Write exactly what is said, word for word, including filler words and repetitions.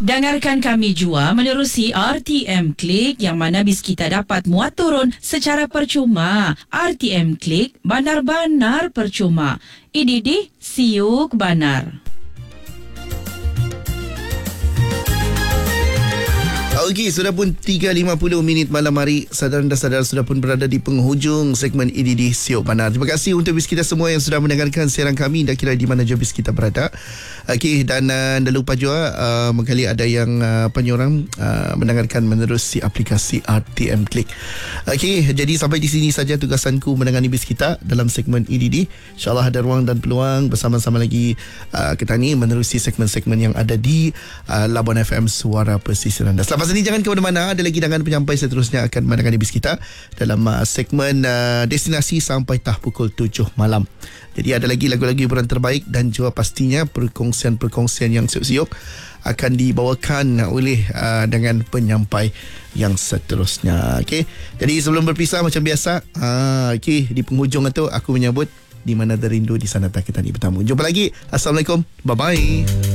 Dengarkan kami jua menerusi R T M Klik yang mana bis kita dapat muat turun secara percuma. R T M Klik, benar-benar percuma. Ini di Siuk Banar. Okey, sudah pun tiga lima puluh minit malam hari. Saudara dan saudara sudah pun berada di penghujung segmen ini di Siok Banar. Terima kasih untuk bis kita semua yang sudah mendengarkan siaran kami, tak kira di mana jua bis kita berada. Okey, dan uh, jangan lupa juga uh, mungkin ada yang uh, penyurang uh, mendengarkan menerusi aplikasi R T M Klik. Okey, jadi sampai di sini saja tugasanku menangani bis kita dalam segmen E D D. InsyaAllah ada ruang dan peluang bersama-sama lagi uh, kita ni menerusi segmen-segmen yang ada di uh, Labuan F M Suara Pesisir Anda. Selamat ini jangan ke mana-mana. Ada lagi dengan penyampai seterusnya akan menangani bis kita dalam uh, segmen uh, destinasi sampai tah pukul tujuh malam. Jadi ada lagi lagu-lagu hiburan terbaik dan juga pastinya perkongsian-perkongsian yang siuk-siuk akan dibawakan oleh uh, dengan penyampai yang seterusnya. Okey. Jadi sebelum berpisah macam biasa, uh, okey, di penghujung itu aku menyebut di mana derindu di sana tak kita ni bertamu. Jumpa lagi. Assalamualaikum. Bye bye.